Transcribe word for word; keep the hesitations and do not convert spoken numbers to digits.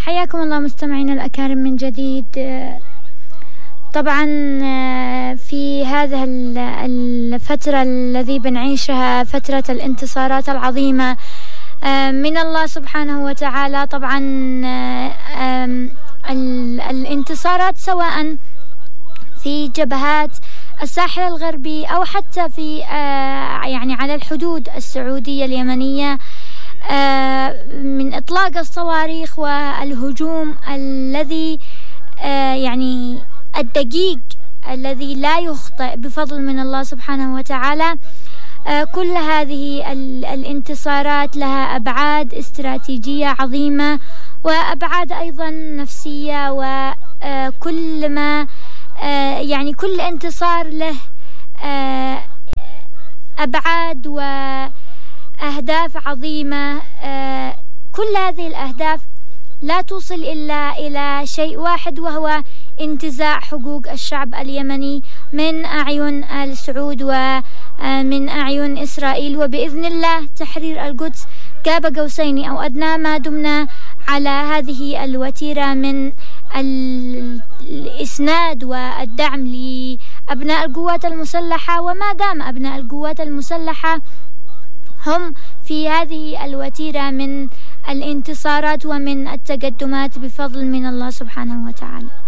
حياكم الله مستمعينا الأكارم من جديد. طبعا في هذه الفترة الذي بنعيشها فترة الانتصارات العظيمة من الله سبحانه وتعالى. طبعا الانتصارات سواء في جبهات الساحل الغربي أو حتى في يعني على الحدود السعودية اليمنية من إطلاق الصواريخ والهجوم الذي يعني الدقيق الذي لا يخطئ بفضل من الله سبحانه وتعالى. كل هذه الانتصارات لها أبعاد استراتيجية عظيمة وأبعاد أيضا نفسية، وكل ما يعني كل انتصار له أبعاد وأهداف عظيمة. كل هذه الأهداف لا توصل إلا إلى شيء واحد، وهو انتزاع حقوق الشعب اليمني من أعين آل سعود ومن أعين إسرائيل، وبإذن الله تحرير القدس قاب قوسين أو أدنى، ما دمنا على هذه الوتيرة من الإسناد والدعم لأبناء القوات المسلحة. وما دام أبناء القوات المسلحة هم في هذه الوتيرة من الانتصارات ومن التقدمات بفضل من الله سبحانه وتعالى.